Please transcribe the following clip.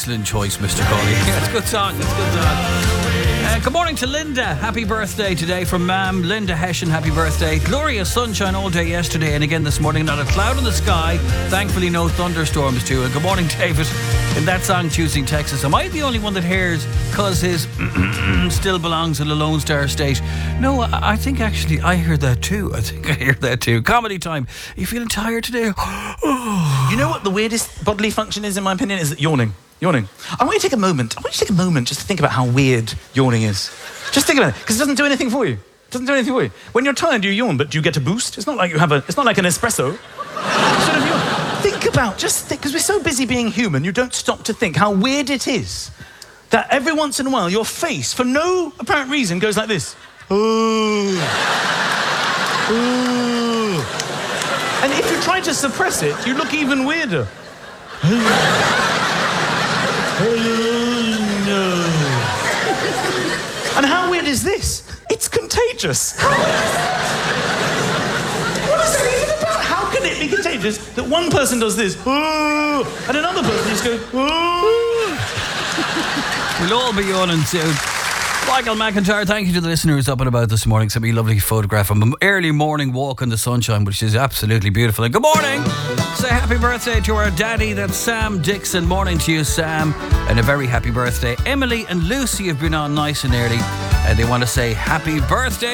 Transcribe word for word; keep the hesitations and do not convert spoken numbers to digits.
excellent choice, Mister Cawley. It's a good song. It's a good song. Uh, good morning to Linda. Happy birthday today from Mam. Linda Hessian, happy birthday. Glorious sunshine all day yesterday and again this morning. Not a cloud in the sky. Thankfully, no thunderstorms too. And good morning, David. In that song, Choosing Texas, am I the only one that hears cause his still belongs in the Lone Star State? No, I, I think actually I hear that too. I think I hear that too. Comedy time. Are you feeling tired today? You know what the weirdest bodily function is, in my opinion, is yawning. Yawning. I want you to take a moment. I want you to take a moment just to think about how weird yawning is. Just think about it, because it doesn't do anything for you. It doesn't do anything for you. When you're tired, you yawn, but do you get a boost? It's not like you have a. It's not like an espresso. Sort of yawn. Think about, just think, because we're so busy being human, you don't stop to think how weird it is that every once in a while your face, for no apparent reason, goes like this. Ooh. Ooh. And if you try to suppress it, you look even weirder. And how weird is this? It's contagious. What is it even about? How can it be contagious that one person does this, ooh, and another person just goes, ooh? We'll all be yawning soon. Michael McIntyre, thank you to the listeners up and about this morning. Sent me a lovely photograph of an early morning walk in the sunshine, which is absolutely beautiful. And good morning. Say happy birthday to our daddy. That's Sam Dixon. Morning to you, Sam. And a very happy birthday. Emily and Lucy have been on nice and early. And they want to say happy birthday